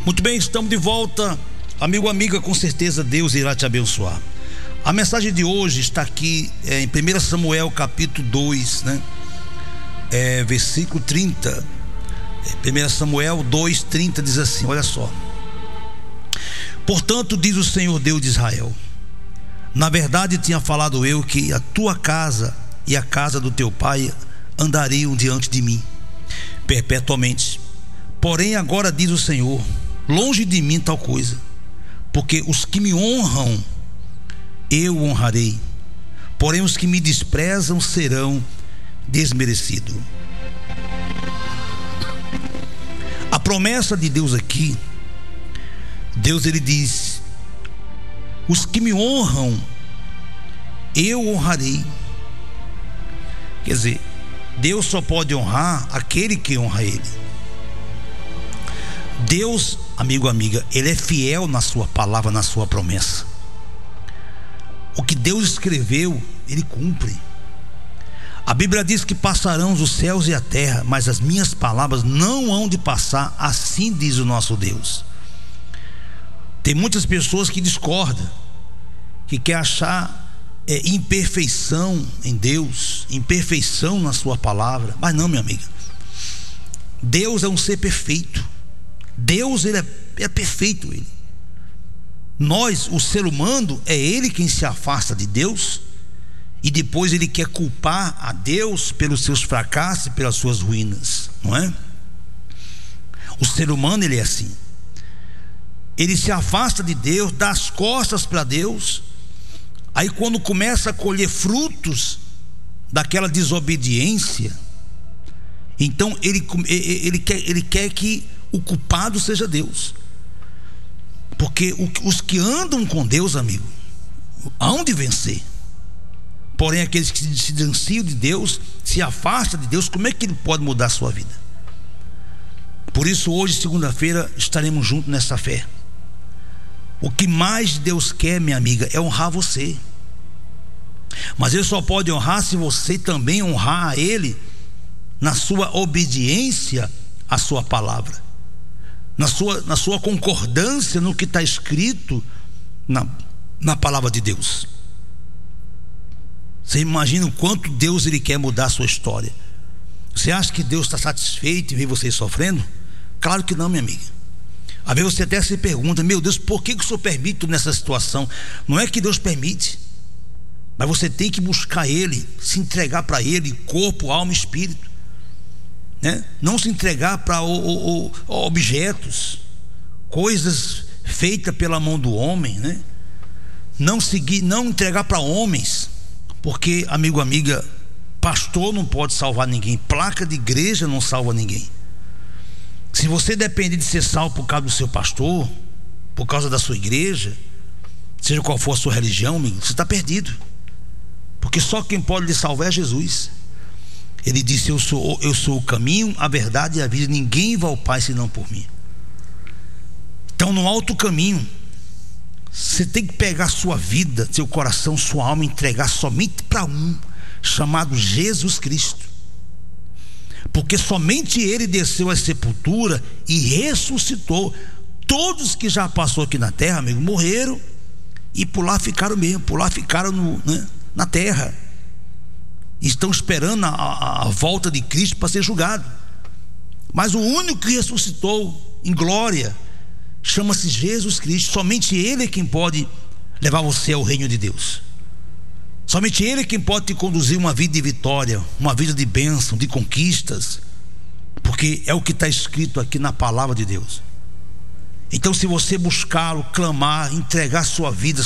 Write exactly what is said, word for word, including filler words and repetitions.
Muito bem, estamos de volta. Amigo, amiga, com certeza Deus irá te abençoar. A mensagem de hoje está aqui é, em primeiro Samuel capítulo dois, né? É, versículo trinta. primeiro Samuel dois, trinta diz assim, olha só. Portanto, diz o Senhor Deus de Israel: na verdade tinha falado eu que a tua casa e a casa do teu pai andariam diante de mim perpetuamente. Porém agora diz o Senhor: longe de mim tal coisa, porque os que me honram eu honrarei, porém os que me desprezam serão desmerecidos. A promessa de Deus aqui, Deus ele diz: os que me honram eu honrarei. Quer dizer, Deus só pode honrar aquele que honra ele. Deus, amigo, amiga, ele é fiel na sua palavra, na sua promessa. O que Deus escreveu, ele cumpre. A Bíblia diz que passarão os céus e a terra, mas as minhas palavras não hão de passar, assim diz o nosso Deus. Tem muitas pessoas que discordam, que quer achar é, imperfeição em Deus, imperfeição na sua palavra. Mas não, minha amiga, Deus é um ser perfeito. Deus ele é, é perfeito ele. Nós, o ser humano, é ele quem se afasta de Deus, e depois ele quer culpar a Deus pelos seus fracassos e pelas suas ruínas, não é? O ser humano ele é assim. Ele se afasta de Deus, dá as costas para Deus. Aí quando começa a colher frutos daquela desobediência, então ele, ele, quer, ele quer que o culpado seja Deus. Porque os que andam com Deus, amigo, hão de vencer. Porém aqueles que se distanciam de Deus, se afastam de Deus, como é que ele pode mudar a sua vida? Por isso hoje, segunda-feira, estaremos juntos nessa fé. O que mais Deus quer, minha amiga, é honrar você. Mas ele só pode honrar se você também honrar a ele na sua obediência à sua palavra, na sua, na sua concordância no que está escrito na, na palavra de Deus. Você imagina o quanto Deus ele quer mudar a sua história. Você acha que Deus está satisfeito em ver você sofrendo? Claro que não, minha amiga. Às vezes você até se pergunta: meu Deus, por que, que o Senhor permite nessa situação? Não é que Deus permite, mas você tem que buscar ele, se entregar para ele, corpo, alma e espírito, né? Não se entregar para o, o, o, objetos, coisas feitas pela mão do homem, né? Não seguir, não entregar para homens, porque, amigo, amiga, pastor não pode salvar ninguém, placa de igreja não salva ninguém. Se você depender de ser salvo por causa do seu pastor, por causa da sua igreja, seja qual for a sua religião, amigo, você está perdido. Porque só quem pode lhe salvar é Jesus. Ele disse: eu sou, eu sou o caminho, a verdade e a vida, ninguém vai ao Pai senão por mim. Então no alto caminho, você tem que pegar sua vida, seu coração, sua alma, entregar somente para um, chamado Jesus Cristo. Porque somente ele desceu à sepultura e ressuscitou. Todos que já passou aqui na terra, amigo, morreram e por lá ficaram mesmo, por lá ficaram no, né, na terra. Estão esperando a, a, a volta de Cristo para ser julgado. Mas o único que ressuscitou em glória chama-se Jesus Cristo. Somente ele é quem pode levar você ao reino de Deus. Somente ele é quem pode te conduzir uma vida de vitória, uma vida de bênção, de conquistas, porque é o que está escrito aqui na palavra de Deus. Então, se você buscá-lo, clamar, entregar sua vida,